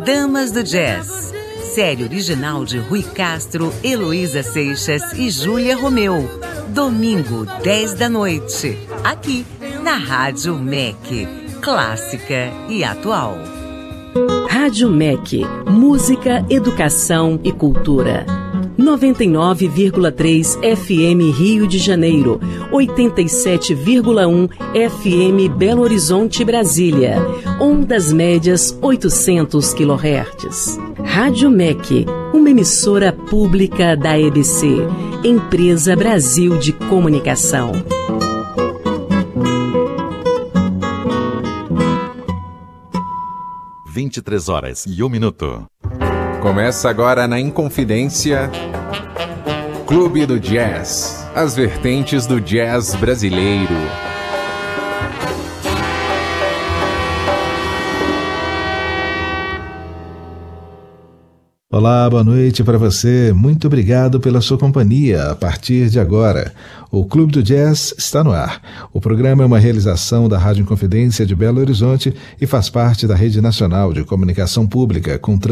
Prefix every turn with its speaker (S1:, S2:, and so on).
S1: Damas do Jazz. Série original de Rui Castro, Heloísa Seixas e Júlia Romeu. Domingo, 10 da noite. Aqui, na Rádio MEC. Clássica e atual.
S2: Rádio MEC. Música, educação e cultura. 99,3 FM Rio de Janeiro, 87,1 FM Belo Horizonte, Brasília, ondas médias 800 kHz. Rádio MEC, uma emissora pública da EBC, Empresa Brasil de Comunicação.
S3: – 23h01.
S4: Começa agora na Inconfidência, Clube do Jazz, as vertentes do jazz brasileiro.
S5: Olá, boa noite para você. Muito obrigado pela sua companhia. A partir de agora, o Clube do Jazz está no ar. O programa é uma realização da Rádio Inconfidência de Belo Horizonte e faz parte da Rede Nacional de Comunicação Pública, com